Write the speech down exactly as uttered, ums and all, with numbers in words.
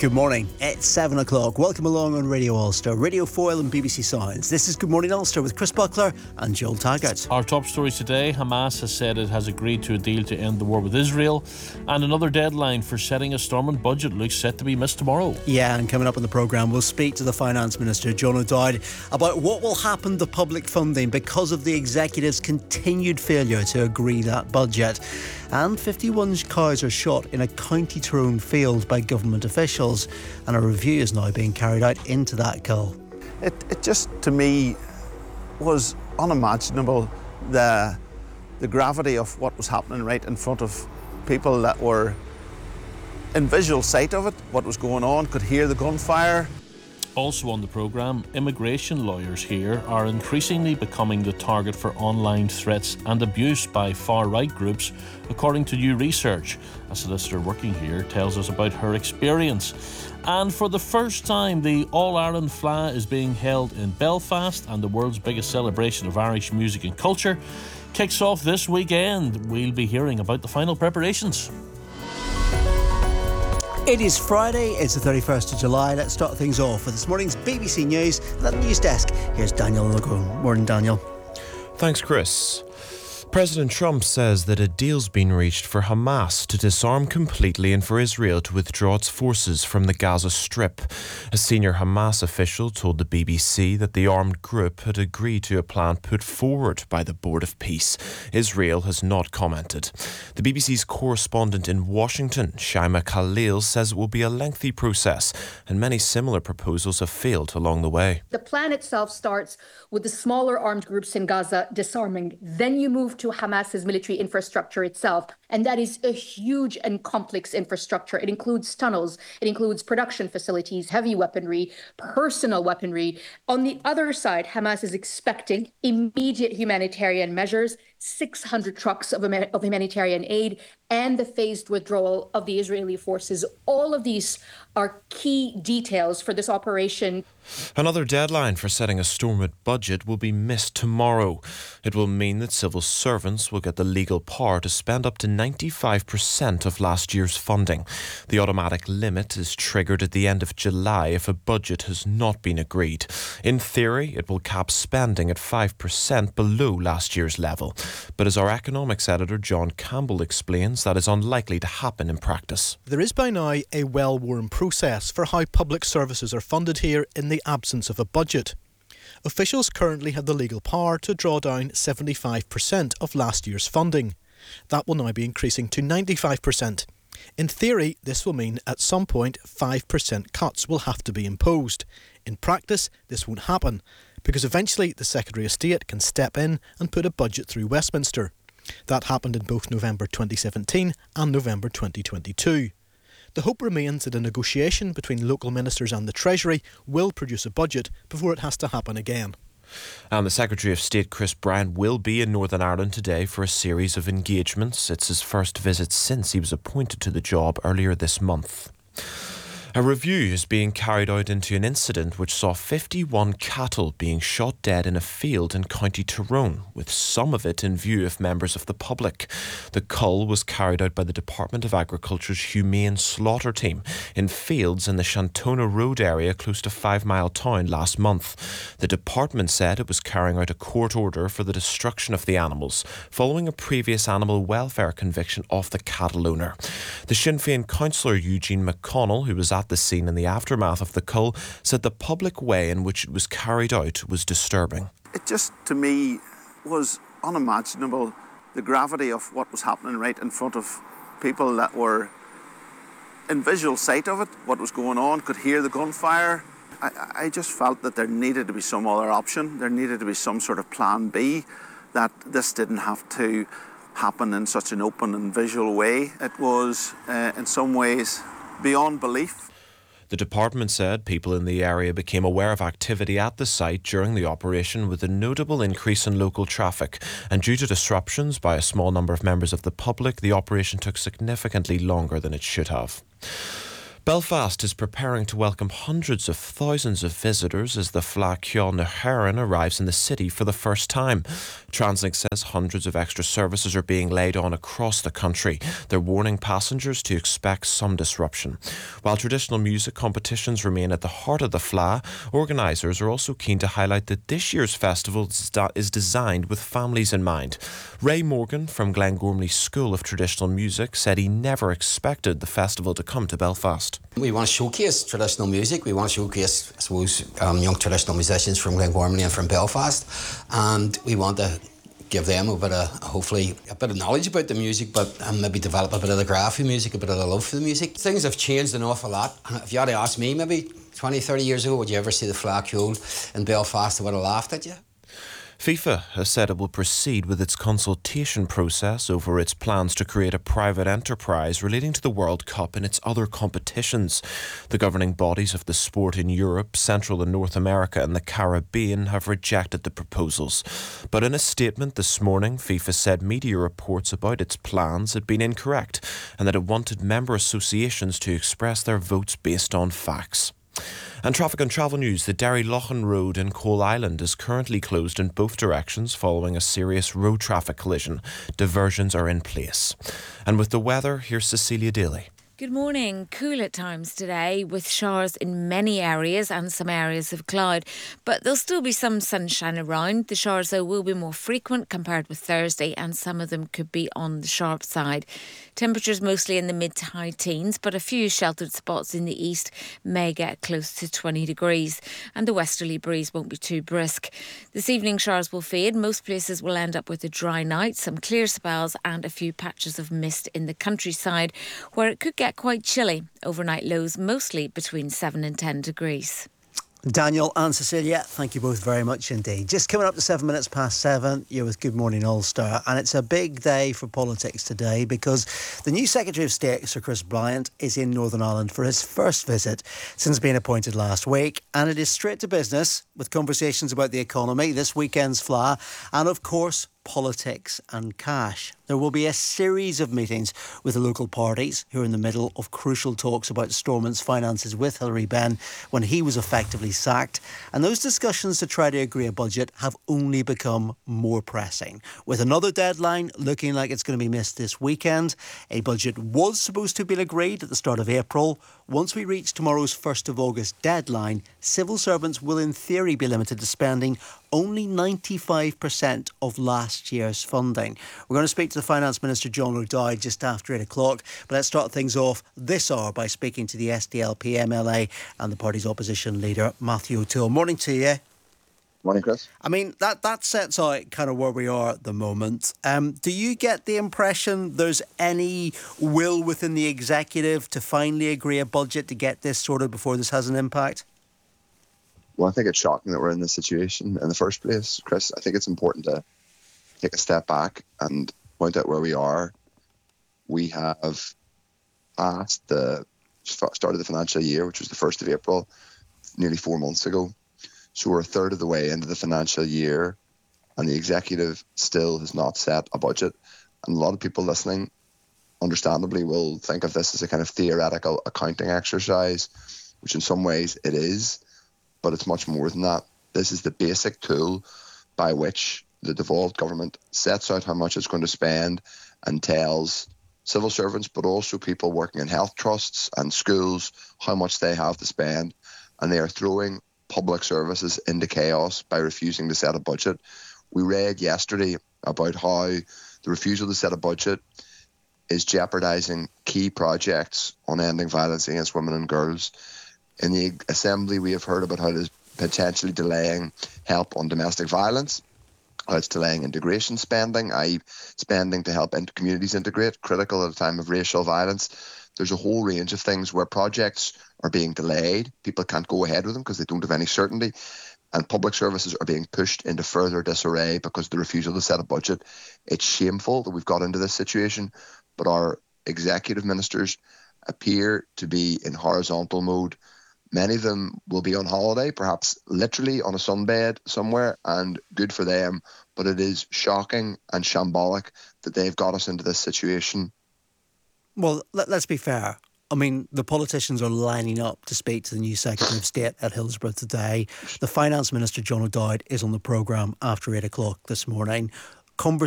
Good morning. It's seven o'clock. Welcome along on Radio Ulster, Radio Foil and B B C Science. This is Good Morning Ulster with Chris Buckler and Joel Taggart. Our top stories today: Hamas has said it has agreed to a deal to end the war with Israel, and another deadline for setting a Stormont budget looks set to be missed tomorrow. Yeah, and coming up on the programme, we'll speak to the Finance Minister, John O'Dowd, about what will happen to public funding because of the Executive's continued failure to agree that budget. And fifty-one cows are shot in a County Tyrone field by government officials, and a review is now being carried out into that kill. It, it just, to me, was unimaginable, the, the gravity of what was happening right in front of people that were in visual sight of it, what was going on, could hear the gunfire. Also on the programme, immigration lawyers here are increasingly becoming the target for online threats and abuse by far-right groups, according to new research. A solicitor working here tells us about her experience. And for the first time, the All-Ireland Fleadh is being held in Belfast, and the world's biggest celebration of Irish music and culture kicks off this weekend. We'll be hearing about the final preparations. It is Friday, it's the thirty-first of July. Let's start things off with this morning's B B C News. At the news desk, here's Daniel Lagoon. Morning, Daniel. Thanks, Chris. President Trump says that a deal's been reached for Hamas to disarm completely and for Israel to withdraw its forces from the Gaza Strip. A senior Hamas official told the B B C that the armed group had agreed to a plan put forward by the Board of Peace. Israel has not commented. The B B C's correspondent in Washington, Shaima Khalil, says it will be a lengthy process, and many similar proposals have failed along the way. The plan itself starts with the smaller armed groups in Gaza disarming. Then you move to Hamas's military infrastructure itself. And that is a huge and complex infrastructure. It includes tunnels, it includes production facilities, heavy weaponry, personal weaponry. On the other side, Hamas is expecting immediate humanitarian measures, six hundred trucks of, of humanitarian aid, and the phased withdrawal of the Israeli forces. All of these are key details for this operation. Another deadline for setting a Stormont budget will be missed tomorrow. It will mean that civil servants will get the legal power to spend up to ninety-five percent of last year's funding. The automatic limit is triggered at the end of July if a budget has not been agreed. In theory, it will cap spending at five percent below last year's level. But as our economics editor John Campbell explains, that is unlikely to happen in practice. There is by now a well-worn process for how public services are funded here in the absence of a budget. Officials currently have the legal power to draw down seventy-five percent of last year's funding. That will now be increasing to ninety-five percent. In theory, this will mean at some point five percent cuts will have to be imposed. In practice, this won't happen, because eventually the Secretary of State can step in and put a budget through Westminster. That happened in both November twenty seventeen and November twenty twenty-two. The hope remains that a negotiation between local ministers and the Treasury will produce a budget before it has to happen again. And the Secretary of State, Chris Bryan, will be in Northern Ireland today for a series of engagements. It's his first visit since he was appointed to the job earlier this month. A review is being carried out into an incident which saw fifty-one cattle being shot dead in a field in County Tyrone, with some of it in view of members of the public. The cull was carried out by the Department of Agriculture's Humane Slaughter Team in fields in the Shantona Road area close to Five Mile Town last month. The department said it was carrying out a court order for the destruction of the animals, following a previous animal welfare conviction of the cattle owner. The Sinn Féin councillor Eugene McConnell, who was at the scene in the aftermath of the cull, said the public way in which it was carried out was disturbing. It just, to me, was unimaginable, the gravity of what was happening right in front of people that were in visual sight of it, what was going on, could hear the gunfire. I, I just felt that there needed to be some other option. There needed to be some sort of plan B, that this didn't have to happen in such an open and visual way. It was, uh, in some ways, beyond belief. The department said people in the area became aware of activity at the site during the operation, with a notable increase in local traffic, and due to disruptions by a small number of members of the public, the operation took significantly longer than it should have. Belfast is preparing to welcome hundreds of thousands of visitors as the Fleadh Cheann na hÉireann arrives in the city for the first time. Translink says hundreds of extra services are being laid on across the country. They're warning passengers to expect some disruption. While traditional music competitions remain at the heart of the Fleadh, organisers are also keen to highlight that this year's festival is designed with families in mind. Ray Morgan from Glengormley School of Traditional Music said he never expected the festival to come to Belfast. We want to showcase traditional music. We want to showcase, I suppose, um, young traditional musicians from Glengormley and from Belfast, and we want to give them a bit of, hopefully, a bit of knowledge about the music, but um, maybe develop a bit of the graph of music, a bit of the love for the music. Things have changed an awful lot. If you had to ask me, maybe twenty, thirty years ago, would you ever see the Fleadh Cheann in Belfast? I would have laughed at you. FIFA has said it will proceed with its consultation process over its plans to create a private enterprise relating to the World Cup and its other competitions. The governing bodies of the sport in Europe, Central and North America and the Caribbean have rejected the proposals. But in a statement this morning, FIFA said media reports about its plans had been incorrect and that it wanted member associations to express their votes based on facts. And traffic and travel news. The Derry Loughan Road in Coal Island is currently closed in both directions following a serious road traffic collision. Diversions are in place. And with the weather, here's Cecilia Daly. Good morning. Cool at times today with showers in many areas and some areas of cloud, but there'll still be some sunshine around. The showers though will be more frequent compared with Thursday and some of them could be on the sharp side. Temperatures mostly in the mid to high teens, but a few sheltered spots in the east may get close to twenty degrees and the westerly breeze won't be too brisk. This evening showers will fade. Most places will end up with a dry night, some clear spells and a few patches of mist in the countryside where it could get quite chilly. Overnight lows mostly between seven and ten degrees. Daniel and Cecilia, thank you both very much indeed. Just coming up to seven minutes past seven, you're with Good Morning Ulster, and it's a big day for politics today because the new Secretary of State, Sir Chris Bryant, is in Northern Ireland for his first visit since being appointed last week, and it is straight to business with conversations about the economy, this weekend's Fleadh, and of course politics and cash. There will be a series of meetings with the local parties who are in the middle of crucial talks about Stormont's finances with Hilary Benn when he was effectively sacked. And those discussions to try to agree a budget have only become more pressing. With another deadline looking like it's going to be missed this weekend, a budget was supposed to be agreed at the start of April. Once we reach tomorrow's first of August deadline, civil servants will in theory be limited to spending only ninety-five percent of last year's funding. We're going to speak to the Finance Minister John O'Dowd just after eight o'clock, but let's start things off this hour by speaking to the S D L P M L A and the party's opposition leader Matthew O'Toole. Morning to you. Morning, Chris. I mean, that, that sets out kind of where we are at the moment. Um, do you get the impression there's any will within the executive to finally agree a budget to get this sorted before this has an impact? Well, I think it's shocking that we're in this situation in the first place, Chris. I think it's important to take a step back and point out where we are. We have passed the start of the financial year, which was the first of April, nearly four months ago. So we're a third of the way into the financial year and the executive still has not set a budget. And a lot of people listening, understandably, will think of this as a kind of theoretical accounting exercise, which in some ways it is, but it's much more than that. This is the basic tool by which the devolved government sets out how much it's going to spend and tells civil servants, but also people working in health trusts and schools, how much they have to spend. And they are throwing public services into chaos by refusing to set a budget. We read yesterday about how the refusal to set a budget is jeopardising key projects on ending violence against women and girls. In the Assembly, we have heard about how it is potentially delaying help on domestic violence, how it's delaying integration spending, that is spending to help communities integrate, critical at a time of racial violence. There's a whole range of things where projects are being delayed. People can't go ahead with them because they don't have any certainty. And public services are being pushed into further disarray because of the refusal to set a budget. It's shameful that we've got into this situation, but our executive ministers appear to be in horizontal mode. Many of them will be on holiday, perhaps literally on a sunbed somewhere, and good for them. But it is shocking and shambolic that they've got us into this situation. Well, let, let's be fair. I mean, the politicians are lining up to speak to the new Secretary of State at Hillsborough today. The Finance Minister, John O'Dowd, is on the programme after eight o'clock this morning. Conver-